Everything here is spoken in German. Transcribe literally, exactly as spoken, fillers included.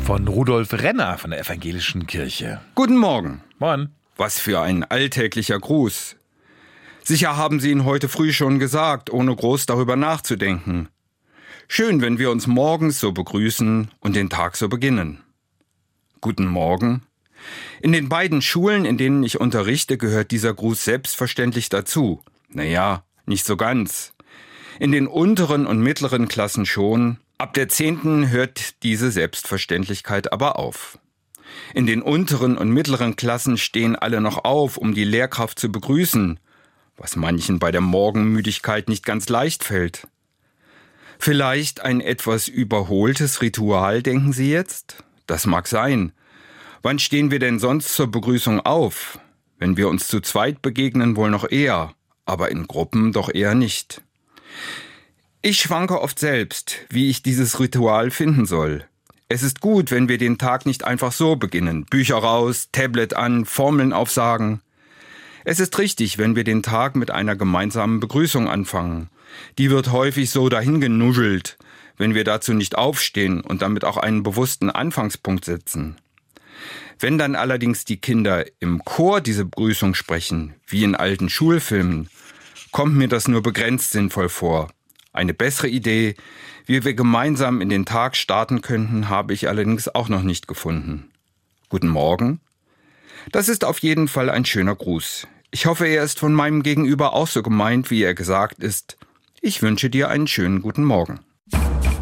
Von Rudolf Renner von der Evangelischen Kirche. Guten Morgen. Moin. Was für ein alltäglicher Gruß. Sicher haben Sie ihn heute früh schon gesagt, ohne groß darüber nachzudenken. Schön, wenn wir uns morgens so begrüßen und den Tag so beginnen. Guten Morgen. In den beiden Schulen, in denen ich unterrichte, gehört dieser Gruß selbstverständlich dazu. Naja, nicht so ganz. In den unteren und mittleren Klassen schon. Ab der zehnten hört diese Selbstverständlichkeit aber auf. In den unteren und mittleren Klassen stehen alle noch auf, um die Lehrkraft zu begrüßen, was manchen bei der Morgenmüdigkeit nicht ganz leicht fällt. Vielleicht ein etwas überholtes Ritual, denken Sie jetzt? Das mag sein. Wann stehen wir denn sonst zur Begrüßung auf? Wenn wir uns zu zweit begegnen, wohl noch eher, aber in Gruppen doch eher nicht. Ich schwanke oft selbst, wie ich dieses Ritual finden soll. Es ist gut, wenn wir den Tag nicht einfach so beginnen. Bücher raus, Tablet an, Formeln aufsagen. Es ist richtig, wenn wir den Tag mit einer gemeinsamen Begrüßung anfangen. Die wird häufig so dahingenuschelt, wenn wir dazu nicht aufstehen und damit auch einen bewussten Anfangspunkt setzen. Wenn dann allerdings die Kinder im Chor diese Begrüßung sprechen, wie in alten Schulfilmen, kommt mir das nur begrenzt sinnvoll vor. Eine bessere Idee, wie wir gemeinsam in den Tag starten könnten, habe ich allerdings auch noch nicht gefunden. Guten Morgen. Das ist auf jeden Fall ein schöner Gruß. Ich hoffe, er ist von meinem Gegenüber auch so gemeint, wie er gesagt ist. Ich wünsche dir einen schönen guten Morgen.